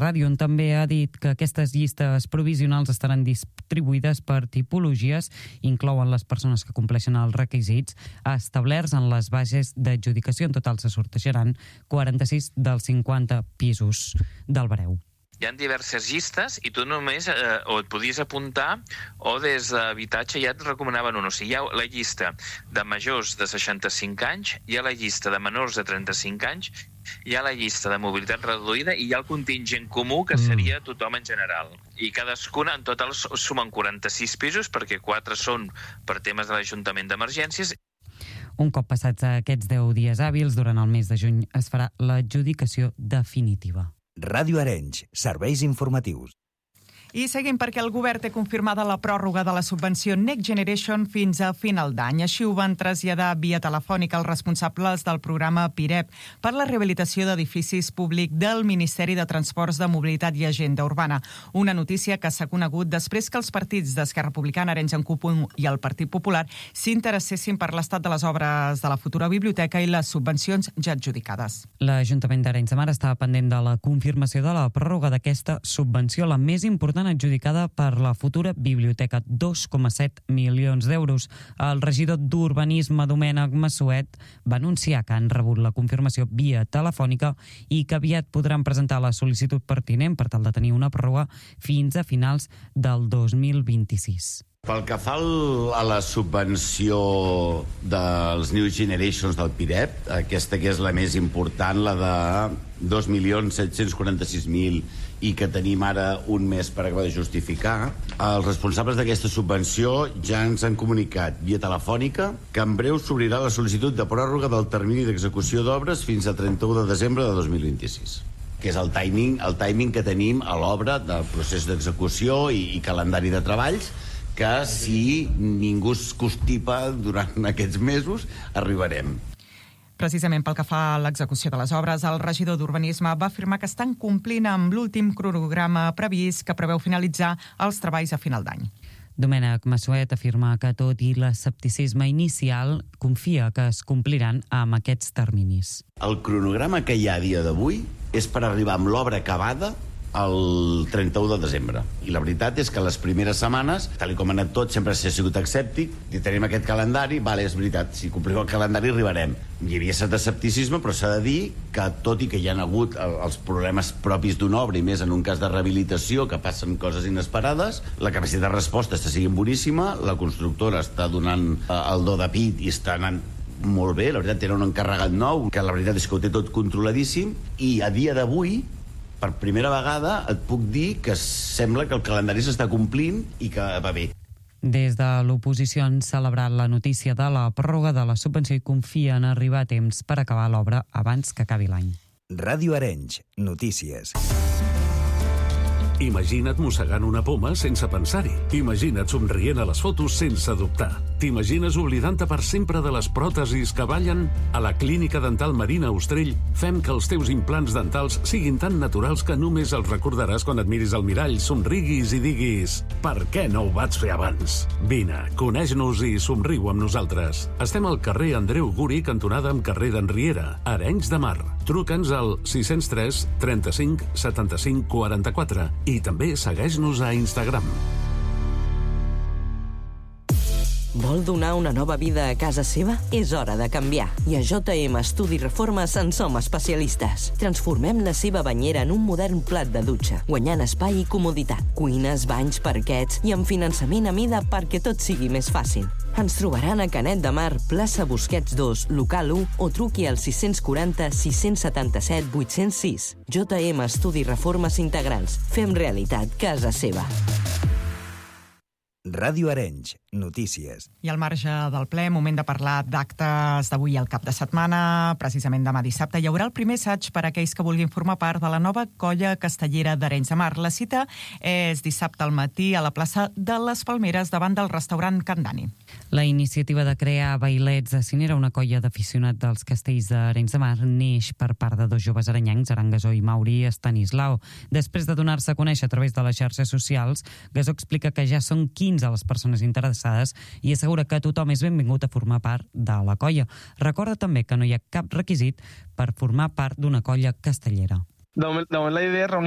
ràdio, on també ha dit que aquestes llistes provisionals estaran distribuïdes per tipologies, inclouen les persones que compleixen els requisits establerts en les bases d'adjudicació. En total se sortejaran 46 dels 50 pisos del Bareu. Hi ha diverses llistes i tu només o et podies apuntar o des d'habitatge ja et recomanaven un. O sigui, hi ha la llista de majors de 65 anys, hi ha la llista de menors de 35 anys, hi ha la llista de mobilitat reduïda i hi ha el contingent comú, que seria tothom en general. I cadascuna, en total, sumen 46 pisos, perquè 4 són per temes de l'Ajuntament d'Emergències. Un cop passats aquests 10 dies hàbils, durant el mes de juny es farà l'adjudicació definitiva. Ràdio Arenys, serveis informatius. I seguim perquè el govern té confirmada la pròrroga de la subvenció Next Generation fins a final d'any. Així ho van traslladar via telefònica els responsables del programa PIREP per la rehabilitació d'edificis públics del Ministeri de Transports, de Mobilitat i Agenda Urbana. Una notícia que s'ha conegut després que els partits d'Esquerra Republicana, Arenys en Comú i el Partit Popular s'interessessin per l'estat de les obres de la futura biblioteca i les subvencions ja adjudicades. L'Ajuntament d'Arenys de Mar estava pendent de la confirmació de la pròrroga d'aquesta subvenció, la més important adjudicada per la futura biblioteca, 2,7 milions d'euros. El regidor d'Urbanisme, Domènec Massuet, va anunciar que han rebut la confirmació via telefònica i que aviat podran presentar la sol·licitud pertinent per tal de tenir una pròrroga fins a finals del 2026. Pel que fa a la subvenció dels New Generations del PIREP, aquesta que és la més important, la de 2.746.000 i que tenim ara un mes per acabar de justificar, els responsables d'aquesta subvenció ja ens han comunicat via telefònica que en breu s'obrirà la sol·licitud de pròrroga del termini d'execució d'obres fins a 31 de desembre de 2026, que és el timing que tenim a l'obra del procés d'execució i calendari de treballs, que si ningú es constipa durant aquests mesos arribarem. Precisament pel que fa a l'execució de les obres, el regidor d'Urbanisme va afirmar que estan complint amb l'últim cronograma previst, que preveu finalitzar els treballs a final d'any. Domènec Massuet afirma que, tot i l'escepticisme inicial, confia que es compliran amb aquests terminis. El cronograma que hi ha a dia d'avui és per arribar amb l'obra acabada el 31 de desembre. I la veritat és que les primeres setmanes, tal com ha anat tot, sempre s'ha sigut escèptic, i tenim aquest calendari, vale, és veritat, si complim el calendari arribarem. Hi havia cert escepticisme, però s'ha de dir que, tot i que hi ha hagut els problemes propis d'una obra, i més en un cas de rehabilitació, que passen coses inesperades, la capacitat de resposta està sent boníssima, la constructora està donant el do de pit i està anant molt bé, la veritat, tenen un encarregat nou, que la veritat és que ho té tot controladíssim, i a dia d'avui, per primera vegada et puc dir que sembla que el calendari s'està complint i que va bé. Des de l'oposició han celebrat la notícia de la pròrroga de la subvenció i confien en arribar a temps per acabar l'obra abans que acabi l'any. Ràdio Arenys, notícies. Imagina't mossegant una poma sense pensar-hi. Imagina't somrient a les fotos sense dubtar. T'imagines oblidant-te per sempre de les pròtesis que ballen? A la Clínica Dental Marina Ostrell fem que els teus implants dentals siguin tan naturals que només els recordaràs quan et miris al mirall, somriguis i diguis «Per què no ho vaig fer abans?» Vine, coneix-nos i somriu amb nosaltres. Estem al carrer Andreu Guri, cantonada amb carrer d'Enriera, Arenys de Mar. Truca'ns al 603 35 75 44 i també segueix-nos a Instagram. Vol donar una nova vida a casa seva? És hora de canviar. I a JM Estudi Reformes en som especialistes. Transformem la seva banyera en un modern plat de dutxa, guanyant espai i comoditat. Cuines, banys, parquets i amb finançament a mida perquè tot sigui més fàcil. Ens trobaran a Canet de Mar, plaça Busquets 2, local 1, o truqui al 640 677 806. JM Estudi Reformes Integrals. Fem realitat casa seva. Ràdio Arenys, notícies. I al marge del ple, moment de parlar d'actes d'avui al cap de setmana. Precisament demà dissabte hi haurà el primer assaig per a aquells que vulguin formar part de la nova colla castellera d'Arenys de Mar. La cita és dissabte al matí a la plaça de les Palmeres, davant del restaurant Can Dani. La iniciativa de crear Bailets de Cinera, una colla d'aficionats dels castells d'Arenys de Mar, neix per part de dos joves arenyancs, Aran Gasó i Mauri Estanislao. Després de donar-se a conèixer a través de les xarxes socials, Gasó explica que ja són 15 a les persones interessades i assegura que tothom és benvingut a formar part de la colla. Recorda també que no hi ha cap requisit per formar part d'una colla castellera. De moment la idea és reunir